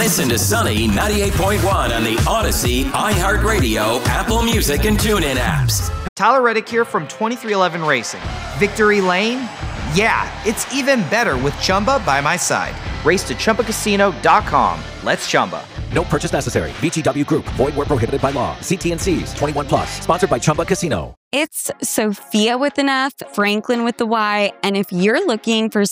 Listen to Sunny 98.1 on the Odyssey, iHeartRadio, Apple Music, and TuneIn apps. Tyler Reddick here from 2311 Racing. Victory Lane? Yeah, it's even better with Chumba by my side. Race to ChumbaCasino.com. Let's Chumba. No purchase necessary. VGW Group. Void where prohibited by law. See T&Cs. 21 plus. Sponsored by Chumba Casino. It's Sophia with an F, Franklin with the Y, and if you're looking for